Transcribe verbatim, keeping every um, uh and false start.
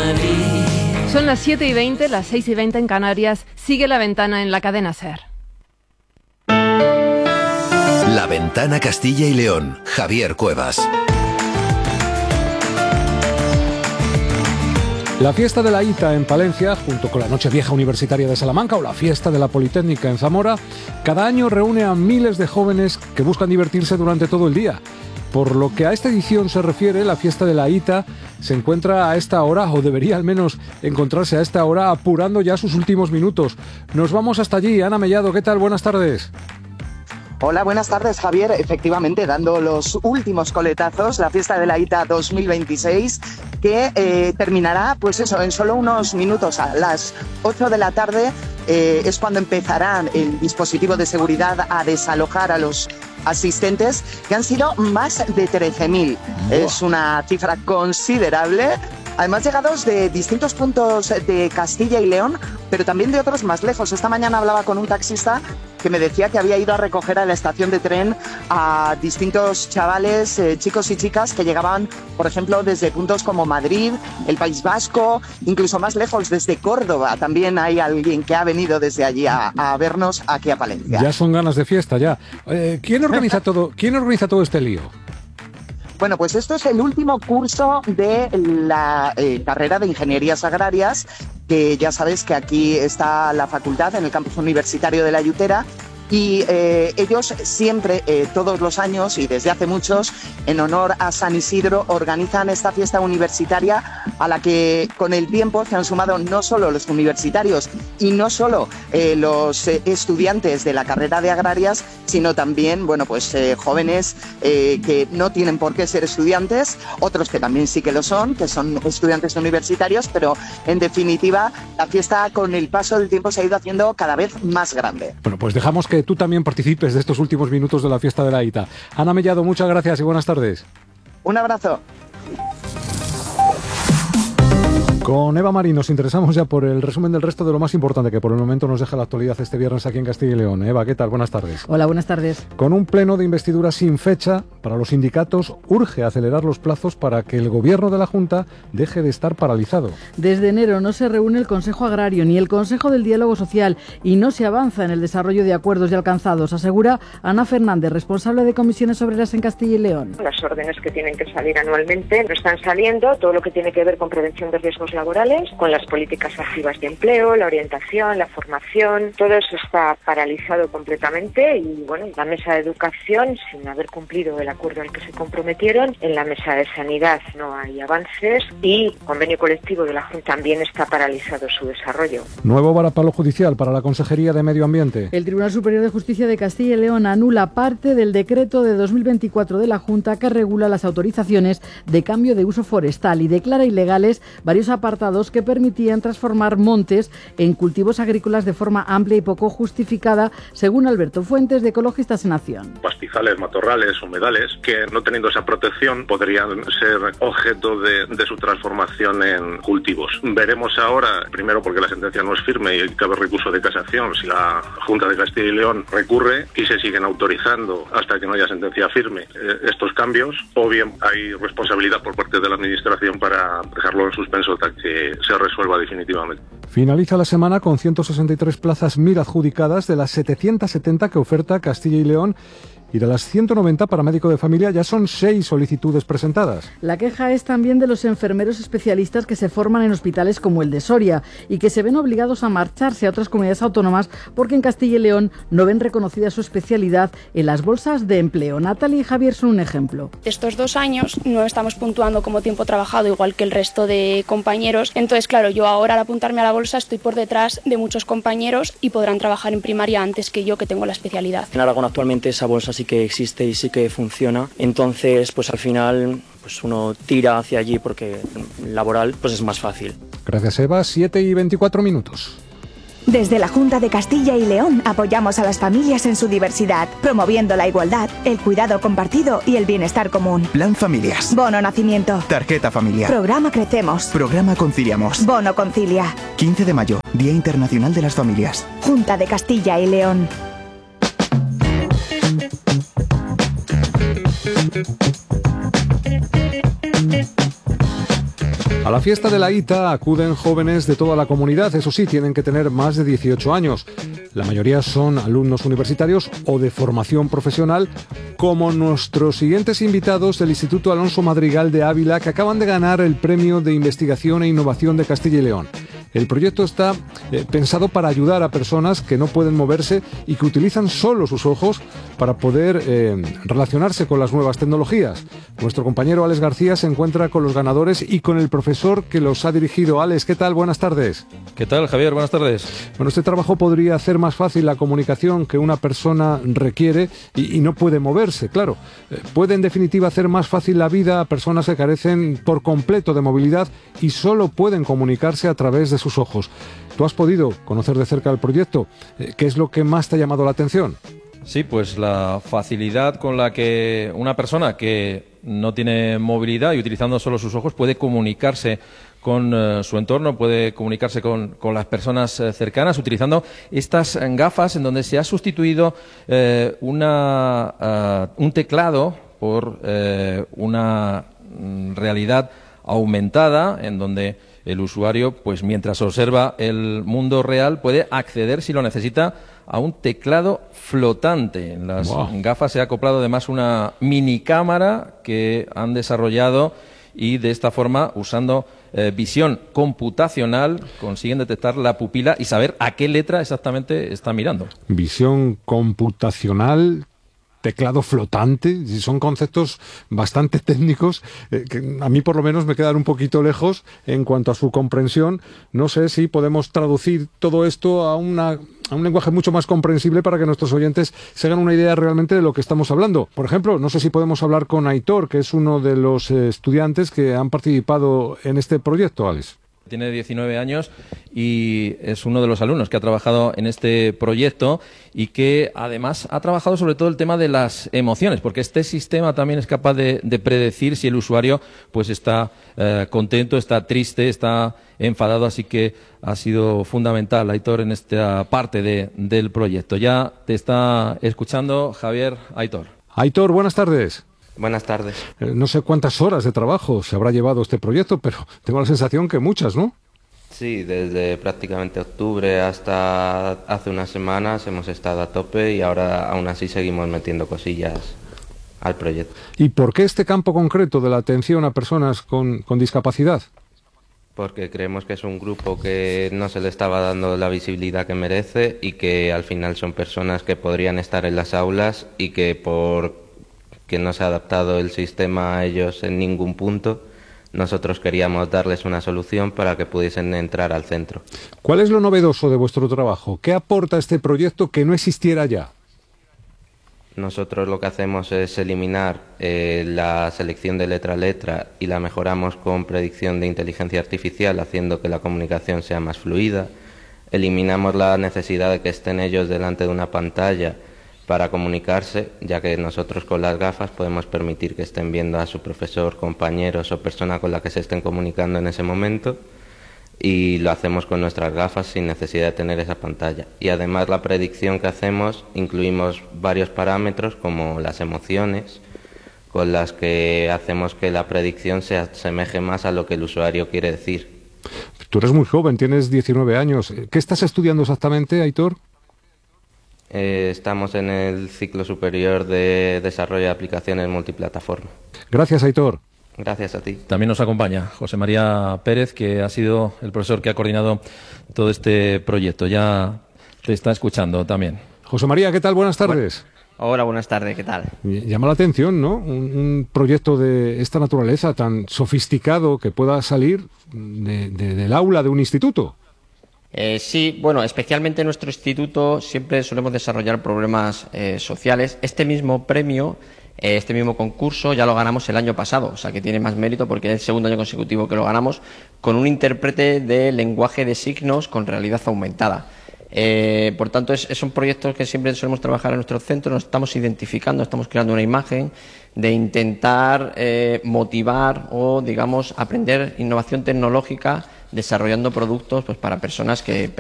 Son las siete y veinte, las seis y veinte en Canarias. Sigue La Ventana en la cadena SER. La Ventana Castilla y León. Javier Cuevas. La fiesta de la Ita en Palencia, junto con la Nochevieja Universitaria de Salamanca o la fiesta de la Politécnica en Zamora, cada año reúne a miles de jóvenes que buscan divertirse durante todo el día. Por lo que a esta edición se refiere, la fiesta de la Ita se encuentra a esta hora, o debería al menos encontrarse a esta hora, apurando ya sus últimos minutos. Nos vamos hasta allí. Ana Mellado, ¿qué tal? Buenas tardes. Hola, buenas tardes, Javier. Efectivamente, dando los últimos coletazos, la fiesta de la Ita dos mil veintiséis, que eh, terminará, pues eso, en solo unos minutos. A las ocho de la tarde eh, es cuando empezará el dispositivo de seguridad a desalojar a los asistentes, que han sido más de trece mil. Es una cifra considerable. Además, llegados de distintos puntos de Castilla y León, pero también de otros más lejos. Esta mañana hablaba con un taxista que me decía que había ido a recoger a la estación de tren a distintos chavales, eh, chicos y chicas que llegaban, por ejemplo, desde puntos como Madrid, el País Vasco, incluso más lejos, desde Córdoba. También hay alguien que ha venido desde allí a, a vernos aquí a Palencia. Ya son ganas de fiesta, ya. Eh, ¿quién organiza todo, ¿Quién organiza todo este lío? Bueno, pues esto es el último curso de la eh, carrera de Ingenierías Agrarias, que ya sabes que aquí está la facultad en el campus universitario de La Yutera. Y eh, ellos siempre, eh, todos los años y desde hace muchos, en honor a San Isidro, organizan esta fiesta universitaria a la que con el tiempo se han sumado no solo los universitarios y no solo eh, los eh, estudiantes de la carrera de agrarias, sino también, bueno, pues eh, jóvenes eh, que no tienen por qué ser estudiantes, otros que también sí que lo son, que son estudiantes universitarios, pero en definitiva la fiesta con el paso del tiempo se ha ido haciendo cada vez más grande. Bueno, pues dejamos que tú también participes de estos últimos minutos de la fiesta de la Ita. Ana Mellado, muchas gracias y buenas tardes. Un abrazo. Con Eva Marín nos interesamos ya por el resumen del resto de lo más importante que por el momento nos deja la actualidad este viernes aquí en Castilla y León. Eva, ¿qué tal? Buenas tardes. Hola, buenas tardes. Con un pleno de investidura sin fecha para los sindicatos, urge acelerar los plazos para que el gobierno de la Junta deje de estar paralizado. Desde enero no se reúne el Consejo Agrario ni el Consejo del Diálogo Social y no se avanza en el desarrollo de acuerdos ya alcanzados, asegura Ana Fernández, responsable de Comisiones Obreras en Castilla y León. Las órdenes que tienen que salir anualmente no están saliendo, todo lo que tiene que ver con prevención de riesgos laborales, con las políticas activas de empleo, la orientación, la formación, todo eso está paralizado completamente y bueno, la mesa de educación, sin haber cumplido el acuerdo al que se comprometieron, en la mesa de sanidad no hay avances y el convenio colectivo de la Junta también está paralizado su desarrollo. Nuevo varapalo judicial para la Consejería de Medio Ambiente. El Tribunal Superior de Justicia de Castilla y León anula parte del decreto de dos mil veinticuatro de la Junta que regula las autorizaciones de cambio de uso forestal y declara ilegales varios apartados que permitían transformar montes en cultivos agrícolas de forma amplia y poco justificada, según Alberto Fuentes, de Ecologistas en Acción. Pastizales, matorrales, humedales, que no teniendo esa protección podrían ser objeto de, de su transformación en cultivos. Veremos ahora, primero porque la sentencia no es firme y cabe recurso de casación, si la Junta de Castilla y León recurre y se siguen autorizando hasta que no haya sentencia firme eh, estos cambios, o bien hay responsabilidad por parte de la Administración para dejarlo en suspenso hasta que se resuelva definitivamente. Finaliza la semana con ciento sesenta y tres plazas M I R adjudicadas de las setecientas setenta que oferta Castilla y León. Y de las ciento noventa para médico de familia ya son seis solicitudes presentadas. La queja es también de los enfermeros especialistas que se forman en hospitales como el de Soria y que se ven obligados a marcharse a otras comunidades autónomas porque en Castilla y León no ven reconocida su especialidad en las bolsas de empleo. Natalia y Javier son un ejemplo. Estos dos años no estamos puntuando como tiempo trabajado igual que el resto de compañeros. Entonces, claro, yo ahora al apuntarme a la bolsa estoy por detrás de muchos compañeros y podrán trabajar en primaria antes que yo, que tengo la especialidad. En Aragón actualmente esa bolsa sí que existe y sí que funciona, entonces pues al final pues uno tira hacia allí porque laboral pues es más fácil. Gracias, Eva. siete y veinticuatro minutos. Desde la Junta de Castilla y León apoyamos a las familias en su diversidad, promoviendo la igualdad, el cuidado compartido y el bienestar común. Plan Familias. Bono Nacimiento. Tarjeta familiar. Programa Crecemos. Programa Conciliamos. Bono Concilia. quince de mayo, Día Internacional de las Familias. Junta de Castilla y León. A la fiesta de la I T A acuden jóvenes de toda la comunidad, eso sí, tienen que tener más de dieciocho años. La mayoría son alumnos universitarios o de formación profesional, como nuestros siguientes invitados del Instituto Alonso Madrigal de Ávila, que acaban de ganar el Premio de Investigación e Innovación de Castilla y León. El proyecto está eh, pensado para ayudar a personas que no pueden moverse y que utilizan solo sus ojos para poder eh, relacionarse con las nuevas tecnologías. Nuestro compañero Alex García se encuentra con los ganadores y con el profesor que los ha dirigido. Alex, ¿qué tal? Buenas tardes. ¿Qué tal, Javier? Buenas tardes. Bueno, este trabajo podría hacer más fácil la comunicación que una persona requiere y, y no puede moverse, claro. Eh, puede, en definitiva, hacer más fácil la vida a personas que carecen por completo de movilidad y solo pueden comunicarse a través de sus ojos. ¿Tú has podido conocer de cerca el proyecto? ¿Qué es lo que más te ha llamado la atención? Sí, pues la facilidad con la que una persona que no tiene movilidad y utilizando solo sus ojos puede comunicarse con uh, su entorno, puede comunicarse con, con las personas uh, cercanas utilizando estas uh, gafas en donde se ha sustituido uh, una, uh, un teclado por uh, una um, realidad aumentada en donde el usuario, pues mientras observa el mundo real, puede acceder, si lo necesita, a un teclado flotante. En las wow. gafas se ha acoplado además una mini cámara que han desarrollado y de esta forma, usando eh, visión computacional, consiguen detectar la pupila y saber a qué letra exactamente está mirando. Visión computacional, teclado flotante, son conceptos bastante técnicos eh, que a mí por lo menos me quedan un poquito lejos en cuanto a su comprensión. No sé si podemos traducir todo esto a, una, a un lenguaje mucho más comprensible para que nuestros oyentes se hagan una idea realmente de lo que estamos hablando. Por ejemplo, no sé si podemos hablar con Aitor, que es uno de los eh, estudiantes que han participado en este proyecto, Alex. Tiene diecinueve años y es uno de los alumnos que ha trabajado en este proyecto y que además ha trabajado sobre todo el tema de las emociones, porque este sistema también es capaz de, de predecir si el usuario pues está eh, contento, está triste, está enfadado, así que ha sido fundamental, Aitor, en esta parte de, del proyecto. Ya te está escuchando Javier. Aitor. Aitor, buenas tardes. Buenas tardes. Eh, no sé cuántas horas de trabajo se habrá llevado este proyecto, pero tengo la sensación que muchas, ¿no? Sí, desde prácticamente octubre hasta hace unas semanas hemos estado a tope y ahora aún así seguimos metiendo cosillas al proyecto. ¿Y por qué este campo concreto de la atención a personas con, con discapacidad? Porque creemos que es un grupo que no se le estaba dando la visibilidad que merece y que al final son personas que podrían estar en las aulas y que por que no se ha adaptado el sistema a ellos en ningún punto, nosotros queríamos darles una solución para que pudiesen entrar al centro. ¿Cuál es lo novedoso de vuestro trabajo? ¿Qué aporta este proyecto que no existiera ya? Nosotros lo que hacemos es eliminar eh, la selección de letra a letra y la mejoramos con predicción de inteligencia artificial, haciendo que la comunicación sea más fluida. Eliminamos la necesidad de que estén ellos delante de una pantalla para comunicarse, ya que nosotros con las gafas podemos permitir que estén viendo a su profesor, compañeros o persona con la que se estén comunicando en ese momento, y lo hacemos con nuestras gafas sin necesidad de tener esa pantalla. Y además la predicción que hacemos, incluimos varios parámetros como las emociones, con las que hacemos que la predicción se asemeje más a lo que el usuario quiere decir. Tú eres muy joven, tienes diecinueve años. ¿Qué estás estudiando exactamente, Aitor? Eh, estamos en el ciclo superior de desarrollo de aplicaciones multiplataforma. Gracias, Aitor. Gracias a ti. También nos acompaña José María Pérez, que ha sido el profesor que ha coordinado todo este proyecto. Ya te está escuchando también. José María, ¿qué tal? Buenas tardes. Bueno, hola, buenas tardes, ¿qué tal? Llama la atención, ¿no? Un, un proyecto de esta naturaleza tan sofisticado que pueda salir de, de, del aula de un instituto. Eh, sí, bueno, especialmente en nuestro instituto siempre solemos desarrollar problemas eh, sociales. Este mismo premio, eh, este mismo concurso ya lo ganamos el año pasado, o sea que tiene más mérito porque es el segundo año consecutivo que lo ganamos, con un intérprete de lenguaje de signos con realidad aumentada. Eh, por tanto, es, es un proyecto que siempre solemos trabajar en nuestro centro, nos estamos identificando, estamos creando una imagen de intentar eh, motivar o, digamos, aprender innovación tecnológica desarrollando productos pues para personas que